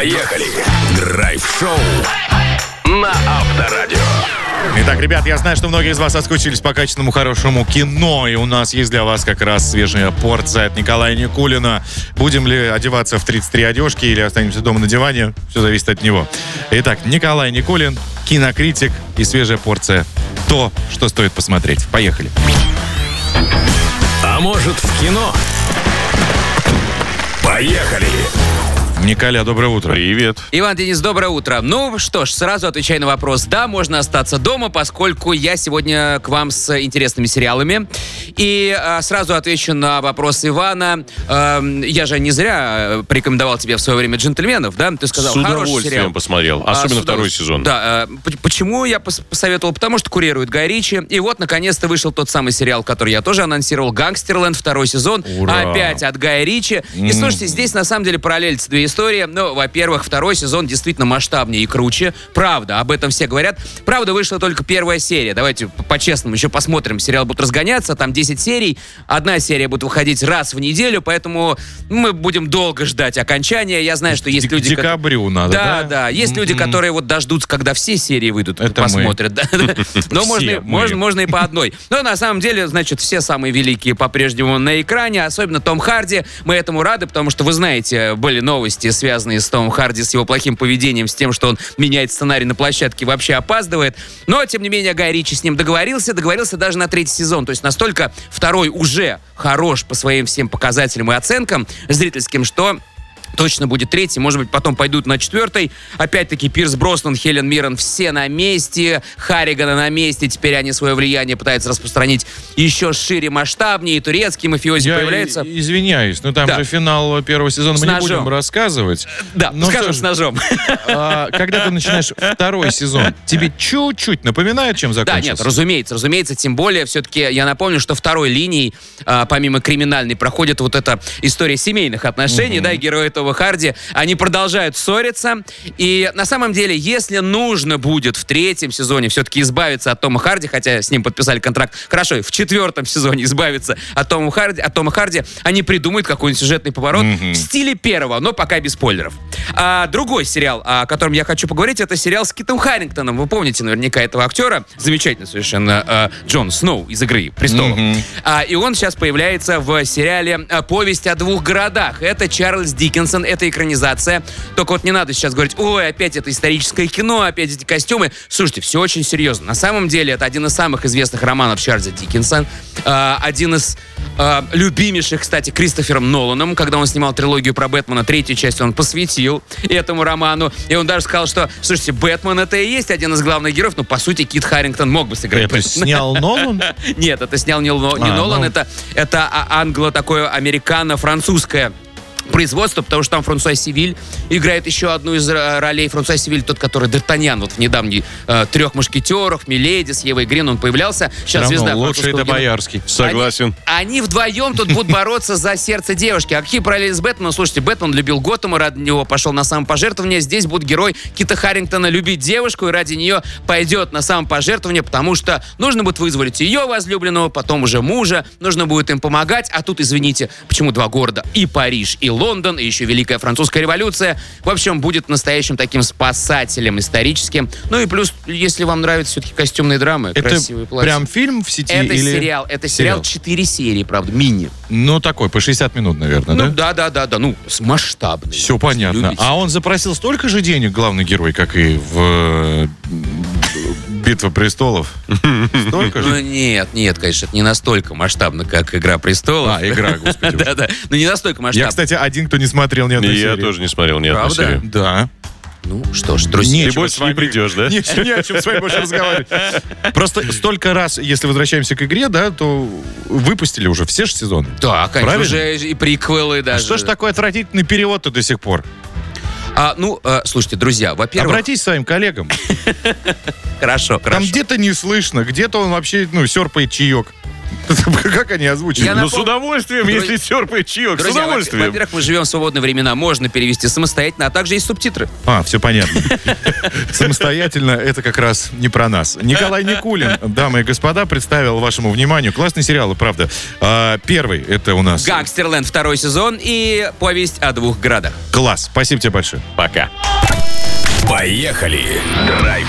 Поехали! Драйв-шоу на Авторадио. Итак, ребят, я знаю, что многие из вас соскучились по качественному, хорошему кино, и у нас есть для вас как раз свежая порция от Николая Никулина. Будем ли одеваться в 33 одежки или останемся дома на диване, все зависит от него. Итак, Николай Никулин, кинокритик и свежая порция. То, что стоит посмотреть. Поехали. А может, в кино? Поехали! Николя, доброе утро. Привет. Иван, Денис, доброе утро. Ну что ж, сразу отвечаю на вопрос. Да, можно остаться дома, поскольку я сегодня к вам с интересными сериалами. И сразу отвечу на вопрос Ивана. Я же не зря порекомендовал тебе в свое время «Джентльменов», да? Ты сказал, С хороший удовольствием сериал. посмотрел. Особенно второй сезон. Да. Почему я посоветовал? Потому что курирует Гай Ричи. И вот, наконец-то, вышел тот самый сериал, который я тоже анонсировал. «Гангстерленд», второй сезон. Ура. Опять от Гая Ричи. И слушайте, здесь на самом деле параллелятся две истории. Ну, во-первых, второй сезон действительно масштабнее и круче. Правда, об этом все говорят. Правда, вышла только первая серия. Давайте по-честному еще посмотрим. Сериал будет разгоняться, там 10 серий. Одна серия будет выходить раз в неделю, поэтому мы будем долго ждать окончания. Я знаю, что есть люди... К декабрю надо, да? Да. Есть люди, которые вот дождутся, когда все серии выйдут, Это посмотрят. Да. Но Все можно и по одной. Но на самом деле, значит, все самые великие по-прежнему на экране, особенно Том Харди. Мы этому рады, потому что, вы знаете, были новости, связанные с Томом Харди, с его плохим поведением, с тем, что он меняет сценарий на площадке, вообще опаздывает. Но, тем не менее, Гай Ричи с ним договорился даже на третий сезон. То есть настолько второй уже хорош по своим всем показателям и оценкам зрительским, что... точно будет третий, может быть, потом пойдут на четвертый. Опять-таки, Пирс Броснан, Хелен Миррен, все на месте. Харригана на месте. Теперь они свое влияние пытаются распространить еще шире, масштабнее. И турецкий мафиози появляется. Извиняюсь, но там Да. же финал первого сезона мы не ножом. будем рассказывать. Да, Но скажем, все с же, ножом. Когда ты начинаешь второй сезон, тебе чуть-чуть напоминает, чем Да, закончился? нет, разумеется, тем более, все-таки я напомню, что второй линией, помимо криминальной, проходит вот эта история семейных отношений, да, и герои Тома Харди, они продолжают ссориться, и на самом деле, если нужно будет в третьем сезоне все-таки избавиться от Тома Харди, хотя с ним подписали контракт, хорошо, и в четвертом сезоне избавиться от Тома Харди, они придумают какой-нибудь сюжетный поворот в стиле первого, но пока без спойлеров. Другой сериал, о котором я хочу поговорить, это сериал с Китом Харингтоном. Вы помните наверняка этого актера, замечательный совершенно Джон Сноу из «Игры престолов». И он сейчас появляется в сериале «Повесть о двух городах». Это Чарльз Диккенсон, это экранизация. Только вот не надо сейчас говорить, ой, опять это историческое кино, опять эти костюмы. Слушайте, все очень серьезно. На самом деле это один из самых известных романов Чарльза Диккенсона. Один из любимейших, кстати, Кристофером Ноланом, когда он снимал трилогию про Бэтмена, третью часть он посвятил этому роману. И он даже сказал, что, слушайте, Бэтмен это и есть один из главных героев, но по сути Кит Харингтон мог бы сыграть Это Бэтмена. снял Нолан? Нет, это снял не Нолан, это англо такое американо-французское производство, потому что там Франсуа Сивиль играет еще одну из ролей. Франсуа Сивиль, тот, который Д'Артаньян, вот в недавней «Трех мушкетерах», «Миледи» с Евой Грин, он появлялся. Сейчас звезда лучше это французского кино. Боярский. Согласен. Они вдвоем тут будут бороться за сердце девушки. А какие параллели с Бэтменом? Слушайте, Бэтмен любил Готэма, ради него пошел на самопожертвование. Здесь будет герой Кита Харингтона любить девушку и ради нее пойдет на самопожертвование, потому что нужно будет вызволить ее возлюбленного, потом уже мужа, нужно будет им помогать. А тут, извините, почему два города? И Париж, и Лондон, и еще Великая Французская революция. В общем, будет настоящим таким спасателем историческим. Ну и плюс, если вам нравятся все-таки костюмные драмы, Это красивые платья. прям фильм в сети? Это или... сериал. Это сериал 4 серии, правда, мини. Ну, такой, по 60 минут, наверное, Ну да? да, ну, масштабный. Все понятно. Любите. А он запросил столько же денег, главный герой, как и в «Битва престолов»? Столько Ну же? нет, конечно, это не настолько масштабно, как «Игра престолов». «Игра», господи. Да, но не настолько Я, масштабно. кстати, один, кто не смотрел ни одной Я серии. тоже не смотрел ни одной Правда? серии. Да. Ну что ж, друзья. Нечего Ты больше с вами- не придешь, да? Не о чем с вами больше разговаривать. Просто столько раз, если возвращаемся к «Игре», да, то выпустили уже все же сезоны. Да, конечно, Правильно? уже и приквелы А даже. что ж такой отвратительный перевод-то до сих пор? Слушайте, друзья, во-первых... Обратись к своим коллегам. Хорошо. Там где-то не слышно, где-то он вообще, серпает чаек. Как они озвучили? Я Ну, с удовольствием, если серпает чаек, с Друзья, удовольствием. во-первых, мы живем в свободные времена, можно перевести самостоятельно, а также есть субтитры. Все понятно. Самостоятельно это как раз не про нас. Николай Никулин, дамы и господа, представил вашему вниманию классный сериал, правда. Первый это у нас... «Гангстерленд» 2 сезон и «Повесть о двух градах». Класс. Спасибо тебе большое. Пока. Поехали. Драйв